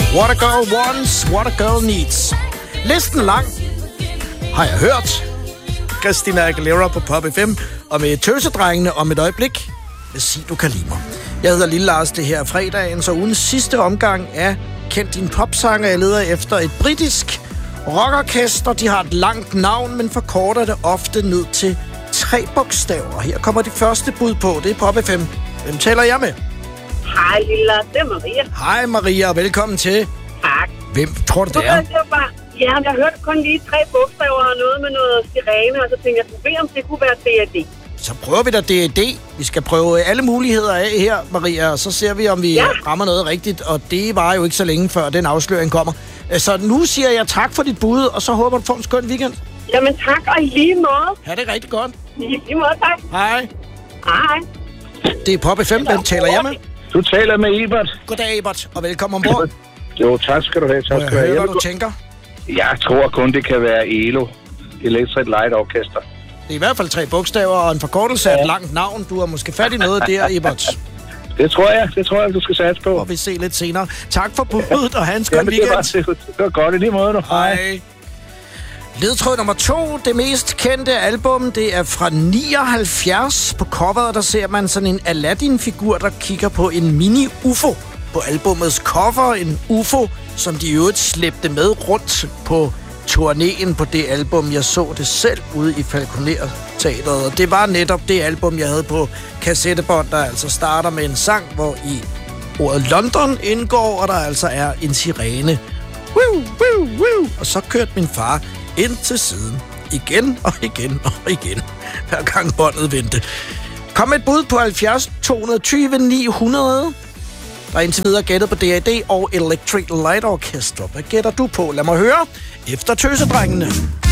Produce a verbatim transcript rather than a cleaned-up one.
What a girl wants, what a girl needs. Listen lang, har jeg hørt. Christina Aguilera på Pop F M, og med tøsedrengene om et øjeblik. Vil sige, du kan lide mig. Jeg hedder Lille Lars, det her er fredagen, så ugens sidste omgang af Kend din popsanger. Jeg leder efter et britisk rockorkester. De har et langt navn, men forkorter det ofte ned til tre bogstaver. Her kommer de første bud på. Det er Pop F M. Hvem taler jeg med? Hej Lille Lars, det er Maria. Hej Maria, og velkommen til. Tak. Hvem tror du, det er? Det var bare, ja, jeg hørte kun lige tre bogstaver og noget med noget sirene, og så tænkte jeg, ved om det kunne være D A D. Så prøver vi da D A D. Vi skal prøve alle muligheder af her, Maria, og så ser vi, om vi ja. rammer noget rigtigt. Og det var jo ikke så længe før den afsløring kommer. Så nu siger jeg tak for dit bud, og så håber du får en skøn weekend. Jamen tak, og i lige måde. Ha' det rigtig godt. I lige måde, tak. Hej. Hej. Det er Pop F M. Hvem taler jeg med? Du taler med Ebert. Goddag, Ebert, og velkommen ombord. Jo, tak skal du have. Tak skal du have. Høre, hvad du tænker? Jeg tror kun, det kan være E L O. Electric Light Orchestra. Det er i hvert fald tre bogstaver og en forkortelse af et langt navn. Du har måske fat i noget der, Ebert. Det tror jeg. Det tror jeg, du skal satse på. Og vi ser lidt senere. Tak for budet, og have en skøn Jamen, weekend. Det var, det var godt i lige måde nu. Hej. Ledtråd nummer to, det mest kendte album, det er fra nioghalvfjerds. På coveret, der ser man sådan en Aladdin-figur, der kigger på en mini-U F O. På albumets cover, en U F O, som de i øvrigt slæbte med rundt på turnéen på det album. Jeg så det selv ude i Falconer Teatret, og det var netop det album, jeg havde på kassettebånd, der altså starter med en sang, hvor i ordet London indgår, og der altså er en sirene. Woo, woo, woo. Og så kørte min far ind til siden. Igen og igen og igen. Hver gang båndet vendte. Kom et bud på halvfjerds to tyve ni hundrede. Der er indtil videre gættet på D A D og Electric Light Orchestra. Hvad gætter du på? Lad mig høre. Efter tøsedrengene.